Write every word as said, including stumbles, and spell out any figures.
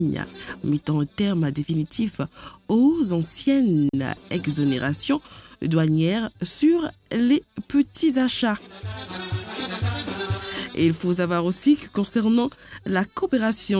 mettant un terme définitif aux anciennes exonérations douanières sur les petits achats. Et il faut savoir aussi que concernant la coopération